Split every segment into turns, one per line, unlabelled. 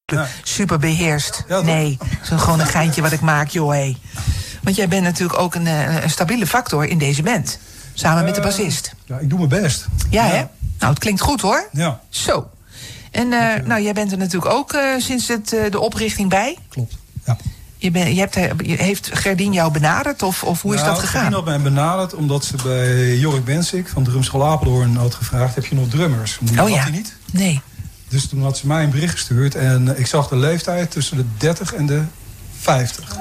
super beheerst.
Ja,
nee, gewoon een geintje wat ik maak, joh. Hé. Want jij bent natuurlijk ook een stabiele factor in deze band. Samen met de bassist.
Ja, ik doe mijn best.
Ja, hè? Nou, het klinkt goed, hoor.
Ja.
Zo. En nou, jij bent er natuurlijk ook sinds de oprichting bij.
Klopt, ja.
Heeft Gerdien jou benaderd of hoe is dat gegaan?
Gerdien had mij benaderd omdat ze bij Jorik Bensik van Drumschool Apeldoorn had gevraagd: heb je nog drummers? Die had hij niet. Nee. Dus toen had ze mij een bericht gestuurd en ik zag de leeftijd tussen de 30 en de 50.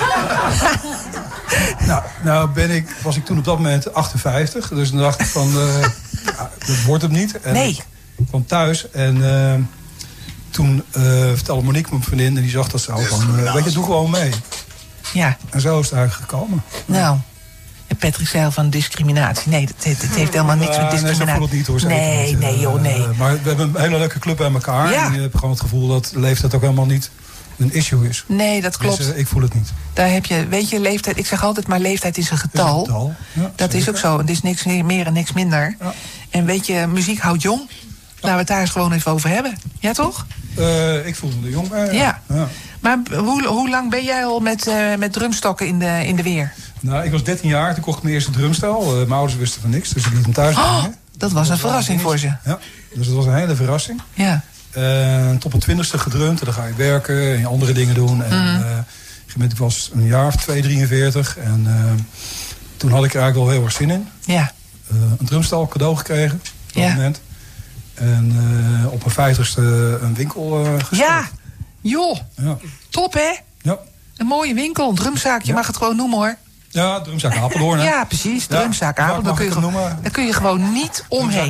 nou was ik toen op dat moment 58. Dus dan dacht ik van, dat wordt hem niet. En ik kwam thuis en toen vertelde Monique, mijn vriendin, en die zag dat zo van, weet je, doe gewoon mee. Ja. En zo is het eigenlijk gekomen.
Nou, en Patrick zei al van discriminatie. Nee, het heeft helemaal niks met discriminatie.
Nee, zo voelt het niet, hoor.
Nee.
Maar we hebben een hele leuke club bij elkaar. Ja. En je hebt gewoon het gevoel dat leeftijd ook helemaal niet een issue is. Nee, dat klopt. Dus, ik voel het niet. Daar heb je, weet je, leeftijd. Ik zeg altijd maar leeftijd is een getal. Is een getal. Ja, dat zeker. Is ook zo. Het is niks meer en niks minder. Ja. En weet je, muziek houdt jong. Laten we het daar eens gewoon even over hebben. Ja, toch? Ik voel me jong. Ja. Maar hoe lang ben jij al met drumstokken in de weer? Nou, ik was 13 jaar. Toen kocht ik mijn eerste drumstel. Mijn ouders wisten van niks, dus ik liet hem thuis brengen. Dat was een verrassing voor ze. Ja, dus dat was een hele verrassing. Ja. Tot mijn 20e gedrumd. En dan ga je werken en andere dingen doen. En ik was een jaar of 43. En toen had ik er eigenlijk wel heel erg zin in. Ja. Een drumstel cadeau gekregen. Op dat moment. En op mijn 50e een winkel gestart. Ja, joh. Ja. Top, hè? Ja. Een mooie winkel, een drumzaak. Je mag het gewoon noemen, hoor. Ja, drumzaak Apeldoorn. Ja, precies. Drumzaak Apeldoorn. Daar kun je gewoon niet omheen.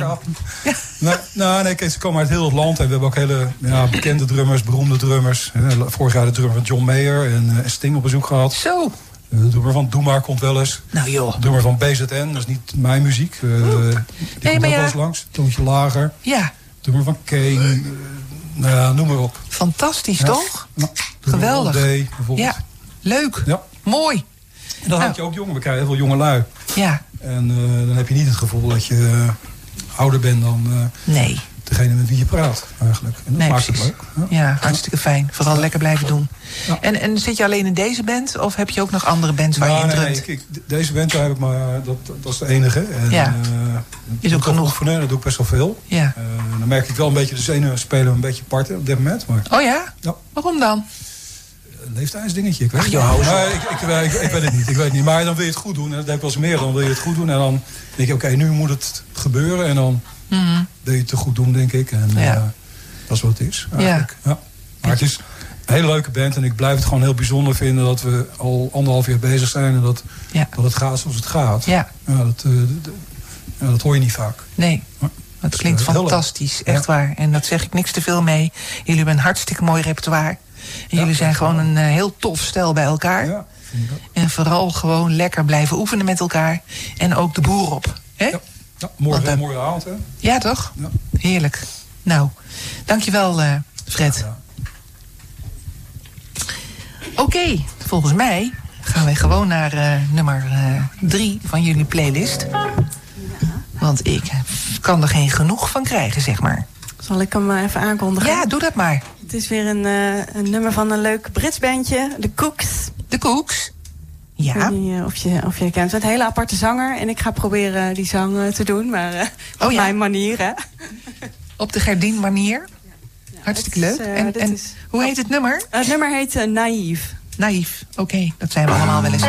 Ja. Nee, kijk, ze komen uit heel het land. En we hebben ook hele bekende drummers, beroemde drummers. Vorig jaar de drummer van John Mayer en Sting op bezoek gehad. Zo. De drummer van Doe Maar komt wel eens. Nou joh. De drummer van BZN, dat is niet mijn muziek. Die komt ook wel eens langs. Toontje lager. Ja. De drummer van Kane. Noem maar op. Fantastisch, toch? Nou, geweldig. Day, bijvoorbeeld. Ja, leuk. Ja. Mooi. En dan had je ook jongen. We krijgen heel veel jonge lui. Ja. En dan heb je niet het gevoel dat je ouder bent dan degene met wie je praat, eigenlijk. En dat maakt het leuk. Ja, hartstikke fijn. Vooral lekker blijven doen. Ja. En zit je alleen in deze band? Of heb je ook nog andere bands waar je in drumt? Nee, deze band heb ik maar... Dat is de enige. En, is ook genoeg. Oefenen, dat doe ik best wel veel. Ja. Dan merk ik wel een beetje de zenuwen spelen een beetje parten op dit moment. Maar, oh ja? Waarom dan? Leeftijdsdingetje. Ik weet het niet. Ik weet het niet. Ik weet het niet. Maar dan wil je het goed doen. En dat heb ik wel eens meer. Dan wil je het goed doen. En dan denk je, oké, nu moet het gebeuren. En dan wil je het te goed doen, denk ik. En dat is wat het is. Eigenlijk. Ja. Maar het is een hele leuke band. En ik blijf het gewoon heel bijzonder vinden dat we al 1,5 jaar bezig zijn. En dat het gaat zoals het gaat. Ja. Dat hoor je niet vaak. Nee. Het klinkt fantastisch. Echt waar. En dat zeg ik niks te veel mee. Jullie hebben een hartstikke mooi repertoire. En jullie zijn gewoon een heel tof stel bij elkaar. Ja, vind ik ook. En vooral gewoon lekker blijven oefenen met elkaar. En ook de boer op. Hè? Ja, morgen een mooie avond, hè? Ja, toch? Ja. Heerlijk. Nou, dankjewel, Fred. Ja. Oké, volgens mij gaan wij gewoon naar nummer 3 van jullie playlist. Want ik kan er geen genoeg van krijgen, zeg maar.
Zal ik hem even aankondigen?
Ja, doe dat maar.
Het is weer een nummer van een leuk Brits bandje, The Cooks.
The Cooks? Ja.
Ik weet niet of je het kent. Het is een hele aparte zanger. En ik ga proberen die zang te doen. Maar op mijn manier, hè.
Op de Gerdien manier? Ja, hartstikke leuk. En hoe heet het nummer?
Het nummer heet Naïef.
Naïef, oké. Dat zijn we allemaal wel eens.